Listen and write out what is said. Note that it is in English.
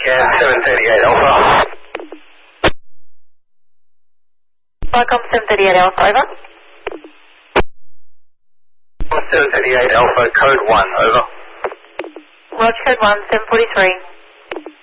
Yeah, 738 Alpha. Welcome 738 Alpha, over. 738 Alpha, code 1, over. Roger, code 1, 743.